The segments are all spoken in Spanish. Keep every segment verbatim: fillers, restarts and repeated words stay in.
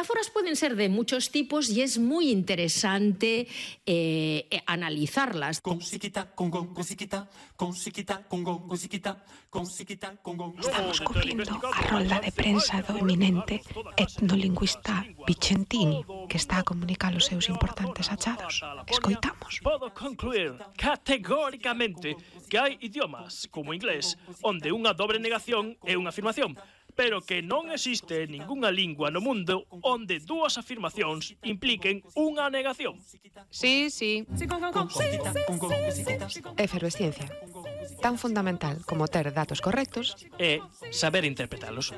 metáforas pueden ser de muchos tipos y es muy interesante eh, eh, analizarlas. Con siquita, con gon, con siquita, con siquita, con gon, con siquita, con siquita, con gon. Estamos cubrindo a rolda de prensa do eminente etnolingüista Vicentini, que está a comunicar os seus importantes achados. Escoitamos. Podo concluir categóricamente que hai idiomas, como o inglés, onde unha dobre negación é unha afirmación, pero que non existe ningunha lingua no mundo onde dúas afirmacións impliquen unha negación. Sí, sí. Efervesciencia. Tan fundamental como ter datos correctos É saber interpretalos.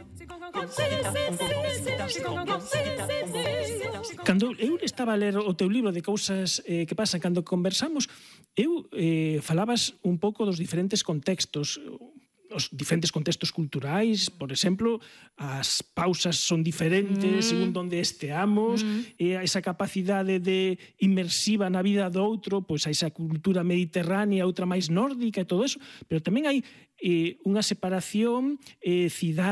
Cando eu estaba a ler o teu libro de cousas eh, que pasan cando conversamos, eu eh, falabas un pouco dos diferentes contextos, os diferentes contextos culturais, por exemplo, as pausas son diferentes mm. segundo onde esteamos, mm. e esa capacidade de inmersiva na vida do outro, pois a esa cultura mediterránea, outra máis nórdica e todo eso, pero tamén hai eh, unha separación eh,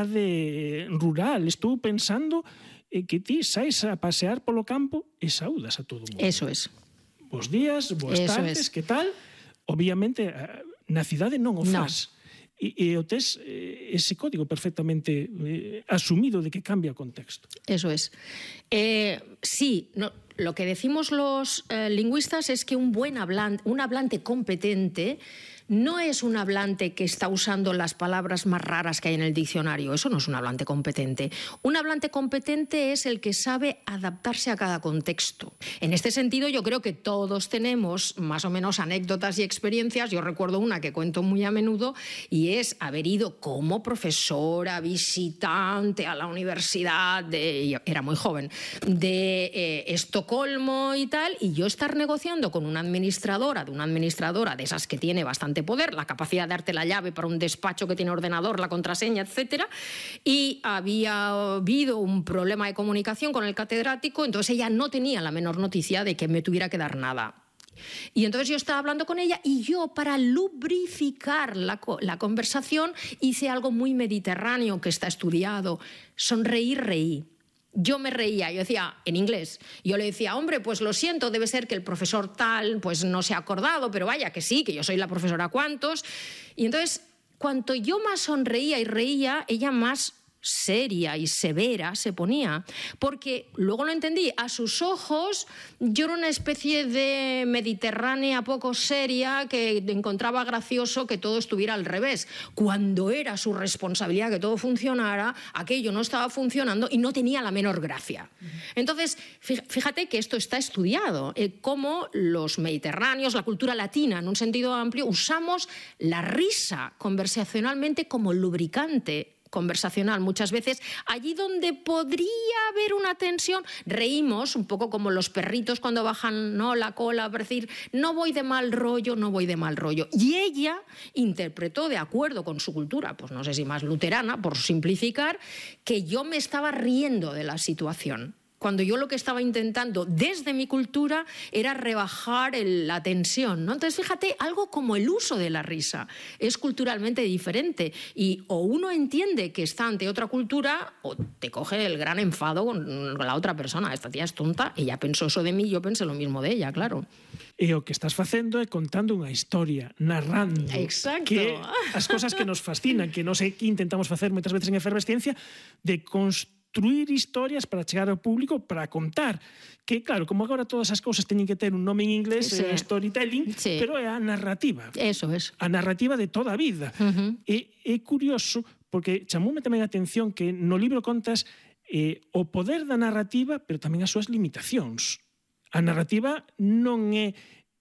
cidade-rural. Estou pensando eh, que ti saes a pasear polo campo e saudas a todo mundo. Eso es. Bos días, boas Eso tardes, es. que tal? Obviamente, na cidade non o faz. No. E, e o tes eh, ese código perfectamente eh, asumido de que cambia o contexto. Eso es. Eh, sí, no, lo que decimos los eh, lingüistas es que un buen hablante, un hablante competente no es un hablante que está usando las palabras más raras que hay en el diccionario. Eso no es un hablante competente. Un hablante competente es el que sabe adaptarse a cada contexto. En este sentido, yo creo que todos tenemos más o menos anécdotas y experiencias. Yo recuerdo una que cuento muy a menudo y es haber ido como profesora visitante a la universidad de, era muy joven, de eh, Estocolmo y tal, y yo estar negociando con una administradora, de una administradora de esas que tiene bastante poder, la capacidad de darte la llave para un despacho que tiene ordenador, la contraseña, etcétera, y había habido un problema de comunicación con el catedrático, entonces ella no tenía la menor noticia de que me tuviera que dar nada. Y entonces yo estaba hablando con ella y yo, para lubrificar la, la conversación, hice algo muy mediterráneo que está estudiado: sonreír, reí. Yo me reía, yo decía, en inglés, yo le decía, hombre, pues lo siento, debe ser que el profesor tal pues no se ha acordado, pero vaya que sí, que yo soy la profesora cuantos. Y entonces, cuanto yo más sonreía y reía, ella más seria y severa se ponía, porque luego lo entendí, a sus ojos yo era una especie de mediterránea poco seria que encontraba gracioso que todo estuviera al revés, cuando era su responsabilidad que todo funcionara, aquello no estaba funcionando y no tenía la menor gracia. Entonces, fíjate que esto está estudiado, eh, cómo los mediterráneos, la cultura latina en un sentido amplio, usamos la risa conversacionalmente como lubricante conversacional. Muchas veces, allí donde podría haber una tensión, reímos, un poco como los perritos cuando bajan, ¿no?, la cola, para decir, no voy de mal rollo, no voy de mal rollo. Y ella interpretó, de acuerdo con su cultura, pues no sé si más luterana, por simplificar, que yo me estaba riendo de la situación, cuando yo lo que estaba intentando desde mi cultura era rebajar el, la tensión, ¿no? Entonces, fíjate, algo como el uso de la risa es culturalmente diferente y o uno entiende que está ante otra cultura o te coge el gran enfado con la otra persona. Esta tía es tonta, ella pensó eso de mí, yo pensé lo mismo de ella, claro. E o que estás facendo é contando unha historia, narrando. Exacto. Que as cosas que nos fascinan, que non sei que intentamos facer moitas veces en Efervesciencia, de construir construir historias para chegar ao público, para contar. Que, claro, como agora todas as cousas teñen que ter un nome en inglés, sí. é storytelling, sí. pero é a narrativa. Eso es. A narrativa de toda a vida. Uh-huh. E é curioso, porque chamoume tamén a atención que no libro contas eh, o poder da narrativa, pero tamén as súas limitacións. A narrativa non é...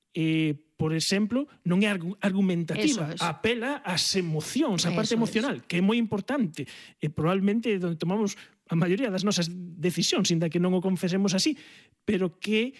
Eh, por exemplo, non é argumentativa, es. apela ás emocións, a parte Eso emocional, es. que é moi importante, e probablemente onde tomamos a maioría das nosas decisións, inda que non o confesemos así, pero que,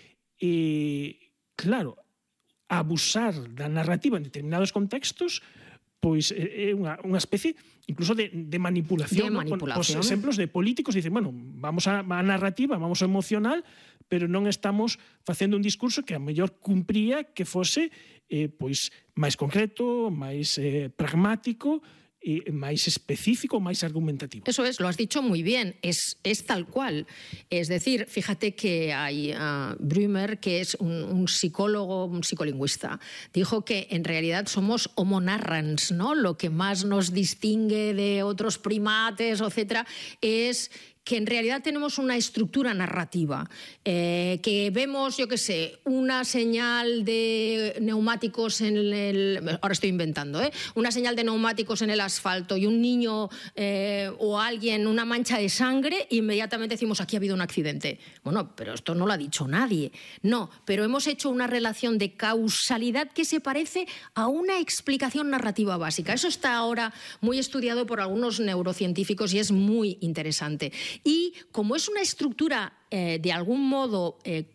eh, claro, abusar da narrativa en determinados contextos, pois é unha, unha especie incluso de, de manipulación, de ¿no? manipulación. Os exemplos de políticos dicen, bueno, vamos a, a narrativa, vamos ao emocional, pero non estamos facendo un discurso que a mellor cumpría que fose eh, pois máis concreto, máis eh, pragmático eh, máis específico, máis argumentativo. Eso es, lo has dicho muy bien, es, es tal cual. Es decir, fíjate que hay uh, Brümer, que es un, un psicólogo, un psicolingüista, dijo que en realidad somos homo narrans, ¿no? Lo que más nos distingue de otros primates, etcétera, es que en realidad tenemos una estructura narrativa, eh, que vemos, yo qué sé, una señal de neumáticos en el... Ahora estoy inventando, ¿eh? Una señal de neumáticos en el asfalto y un niño eh, o alguien, una mancha de sangre, e inmediatamente decimos, aquí ha habido un accidente. Bueno, pero esto no lo ha dicho nadie. No, pero hemos hecho una relación de causalidad que se parece a una explicación narrativa básica. Eso está ahora muy estudiado por algunos neurocientíficos y es muy interesante. Y como es una estructura eh, de algún modo eh,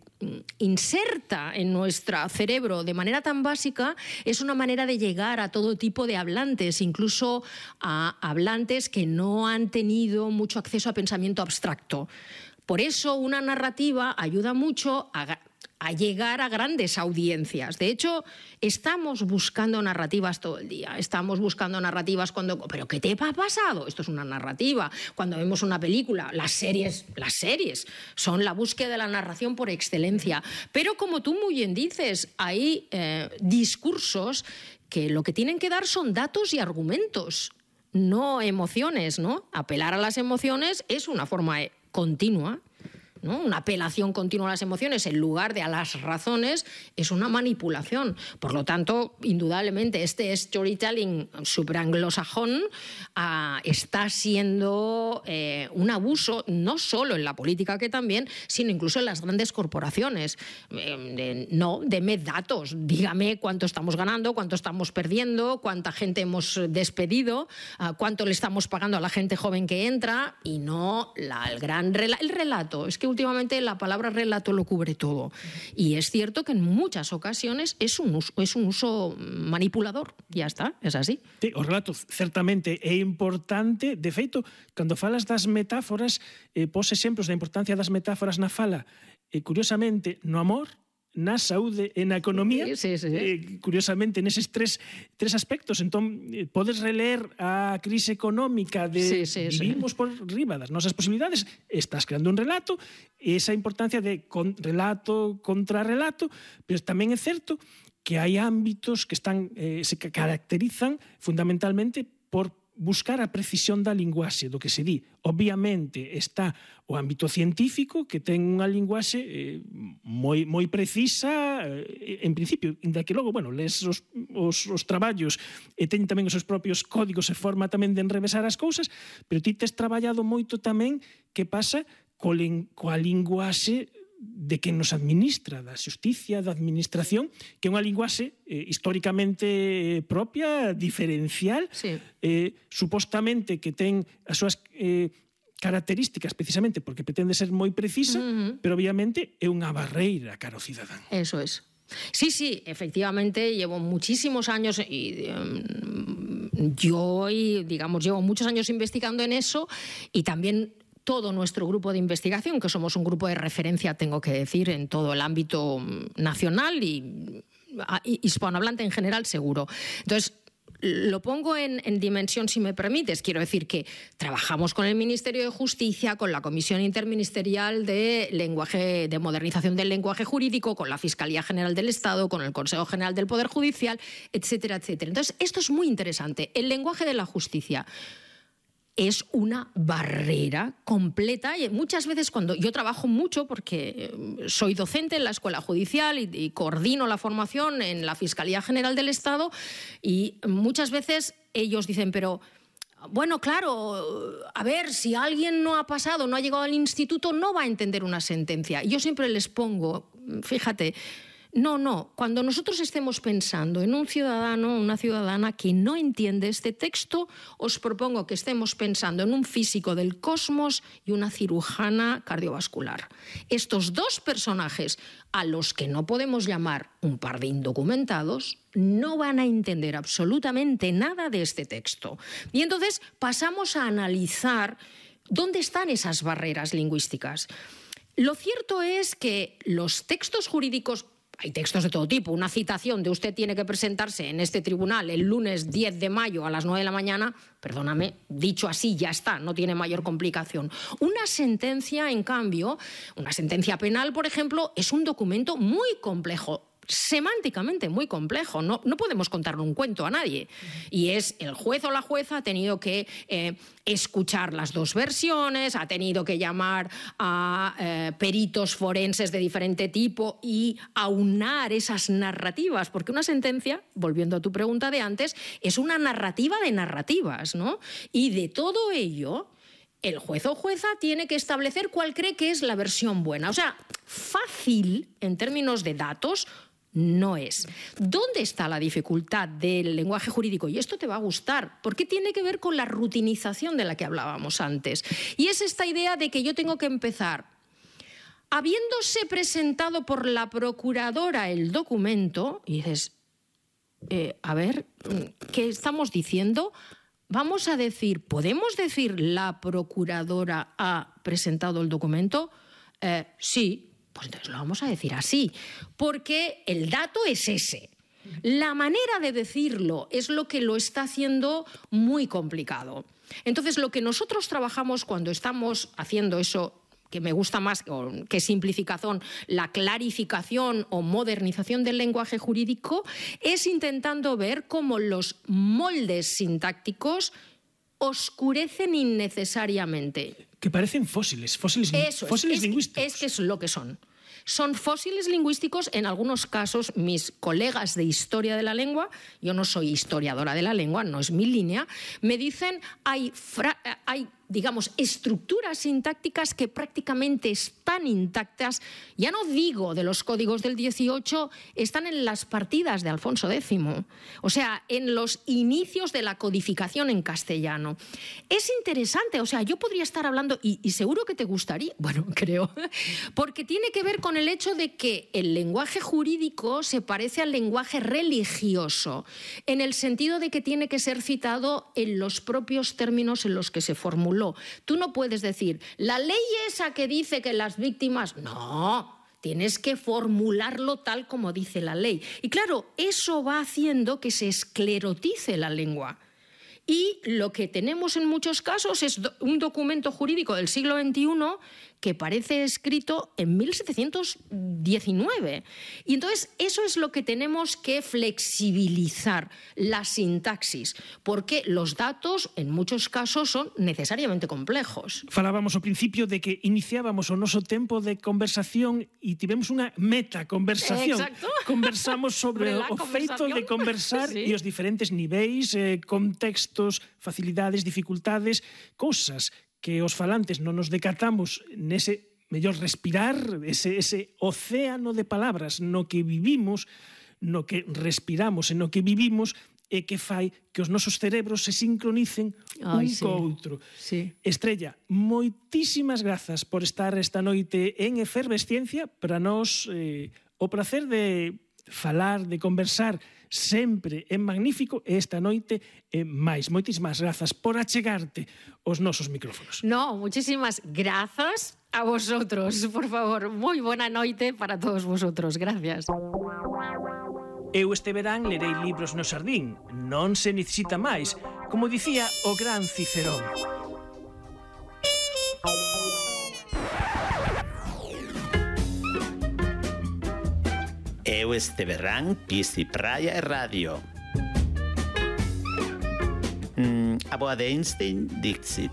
inserta en nuestro cerebro de manera tan básica, es una manera de llegar a todo tipo de hablantes, incluso a hablantes que no han tenido mucho acceso a pensamiento abstracto. Por eso una narrativa ayuda mucho a, a llegar a grandes audiencias. De hecho, estamos buscando narrativas todo el día. Estamos buscando narrativas cuando... ¿Pero qué te ha pasado? Esto es una narrativa. Cuando vemos una película, las series, las series son la búsqueda de la narración por excelencia. Pero como tú muy bien dices, hay eh, discursos que lo que tienen que dar son datos y argumentos, no emociones, ¿no? Apelar a las emociones es una forma continua, ¿no? Una apelación continua a las emociones en lugar de a las razones es una manipulación. Por lo tanto, indudablemente, este storytelling superanglosajón uh, está siendo eh, un abuso no solo en la política, que también, sino incluso en las grandes corporaciones. Eh, de, no, deme datos, dígame cuánto estamos ganando, cuánto estamos perdiendo, cuánta gente hemos despedido, uh, cuánto le estamos pagando a la gente joven que entra, y no la, el gran rela el relato. Es que últimamente la palabra relato lo cubre todo. Y es cierto que en muchas ocasiones es un uso, es un uso manipulador. Ya está, es así. Sí, o relato certamente é importante. De feito, cando falas das metáforas, eh, pos exemplos da importancia das metáforas na fala, eh, curiosamente, no amor, na saúde e na economía, sí, sí, sí. Eh, curiosamente neses tres, tres aspectos. Entón, eh, podes releer a crise económica de sí, sí, vivimos sí. por riba das nosas posibilidades, estás creando un relato, esa importancia de con, relato contra relato, pero tamén é certo que hai ámbitos que están eh, se caracterizan fundamentalmente por buscar a precisión da linguaxe, do que se di. Obviamente está o ámbito científico, que ten unha linguaxe eh, moi, moi precisa, eh, en principio, inda que logo, bueno, les os, os, os traballos e teñen tamén os seus propios códigos e forma tamén de enrevesar as cousas, pero ti tes traballado moito tamén que pasa co, coa linguaxe de quen nos administra, da xusticia, da administración, que é unha linguaxe eh, históricamente propia, diferencial, sí. eh, supostamente que ten as súas eh, características precisamente porque pretende ser moi precisa, uh-huh. pero obviamente é unha barreira cara ao cidadán. Eso es. Sí, sí, efectivamente, llevo muchísimos años y um, yo, y, digamos, llevo muchos años investigando en eso, y también todo nuestro grupo de investigación, que somos un grupo de referencia, tengo que decir, en todo el ámbito nacional y, y hispanohablante en general, seguro. Entonces, lo pongo en, en dimensión, si me permites. Quiero decir que trabajamos con el Ministerio de Justicia, con la Comisión Interministerial de, lenguaje, de Modernización del Lenguaje Jurídico, con la Fiscalía General del Estado, con el Consejo General del Poder Judicial, etcétera, etcétera. Entonces, esto es muy interesante. El lenguaje de la justicia es una barrera completa, y muchas veces cuando yo trabajo mucho, porque soy docente en la Escuela Judicial y, y coordino la formación en la Fiscalía General del Estado, y muchas veces ellos dicen, pero bueno, claro, a ver, si alguien no ha pasado, no ha llegado al instituto, no va a entender una sentencia. Y yo siempre les pongo, fíjate, no, no, cuando nosotros estemos pensando en un ciudadano o una ciudadana que no entiende este texto, os propongo que estemos pensando en un físico del cosmos y una cirujana cardiovascular. Estos dos personajes, a los que no podemos llamar un par de indocumentados, no van a entender absolutamente nada de este texto. Y entonces pasamos a analizar dónde están esas barreras lingüísticas. Lo cierto es que los textos jurídicos, hay textos de todo tipo. Una citación de usted tiene que presentarse en este tribunal el lunes diez de mayo a las nueve de la mañana, perdóname, dicho así ya está, no tiene mayor complicación. Una sentencia, en cambio, una sentencia penal, por ejemplo, es un documento muy complejo, semánticamente muy complejo, no, no podemos contarle un cuento a nadie. Y es el juez o la jueza ha tenido que eh, escuchar las dos versiones, ha tenido que llamar a eh, peritos forenses de diferente tipo y aunar esas narrativas, porque una sentencia, volviendo a tu pregunta de antes, es una narrativa de narrativas, ¿no? Y de todo ello, el juez o jueza tiene que establecer cuál cree que es la versión buena. O sea, fácil en términos de datos no es. ¿Dónde está la dificultad del lenguaje jurídico? Y esto te va a gustar, porque tiene que ver con la rutinización de la que hablábamos antes. Y es esta idea de que yo tengo que empezar, habiéndose presentado por la procuradora el documento, y dices, eh, a ver, ¿qué estamos diciendo? Vamos a decir, ¿podemos decir la procuradora ha presentado el documento? Eh, sí. Pues entonces lo vamos a decir así, porque el dato es ese. La manera de decirlo es lo que lo está haciendo muy complicado. Entonces, lo que nosotros trabajamos cuando estamos haciendo eso, que me gusta más que simplificación, la clarificación o modernización del lenguaje jurídico, es intentando ver cómo los moldes sintácticos oscurecen innecesariamente. Que parecen fósiles, fósiles, Eso fósiles es, lingüísticos. Es que es lo que son. Son fósiles lingüísticos, en algunos casos, mis colegas de historia de la lengua, yo no soy historiadora de la lengua, no es mi línea, me dicen hay, fra hay digamos, estructuras sintácticas que prácticamente están intactas, ya no digo de los códigos del dieciocho, están en las partidas de Alfonso décimo, o sea, en los inicios de la codificación en castellano. Es interesante, o sea, yo podría estar hablando, y, y seguro que te gustaría, bueno, creo, porque tiene que ver con el hecho de que el lenguaje jurídico se parece al lenguaje religioso, en el sentido de que tiene que ser citado en los propios términos en los que se formuló. Tú no puedes decir, la ley esa que dice que las víctimas... No, tienes que formularlo tal como dice la ley. Y claro, eso va haciendo que se esclerotice la lengua. Y lo que tenemos en muchos casos es un documento jurídico del siglo veintiuno que parece escrito en mil setecientos diecinueve. Y entonces eso es lo que tenemos que flexibilizar, la sintaxis, porque los datos en muchos casos son necesariamente complejos. Falábamos ao principio de que iniciábamos o noso tempo de conversación e tivemos unha metaconversación. Exacto. Conversamos sobre Sobre o feito de conversar sí. e os diferentes niveis, eh, contextos, facilidades, dificultades, cousas que os falantes non nos decatamos nese mellor respirar, ese, ese océano de palabras no que vivimos, no que respiramos e no que vivimos, e que fai que os nosos cerebros se sincronicen Ai, un sí. co outro. Sí. Estrella, moitísimas grazas por estar esta noite en Efervesciencia. Para nós, eh, o placer de falar, de conversar sempre é magnífico, e esta noite é máis. Moitísimas grazas por achegarte aos nosos micrófonos. No, muchísimas gracias a vosotros, por favor. Muy buena noite para todos vosotros. Gracias. Eu este verán lerei libros no xardín. Non se necesita máis, como dicía o gran Cicerón. Eu este verán Pisi Praia e Radio. Mm, a boa de Einstein dixit.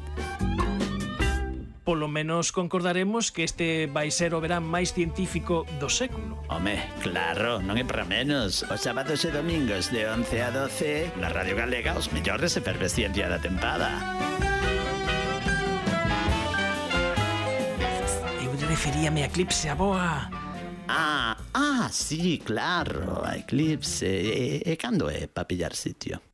Polo menos concordaremos que este vai ser o verán máis científico do século. Home, claro, non é para menos. Os sábados e domingos de once a doce na Radio Galega os mellores efervesciencia da tempada. Eu referíame a Eclipse a boa. Ah, ah, sí, claro, a Eclipse. E, e cando é pa pillar sitio?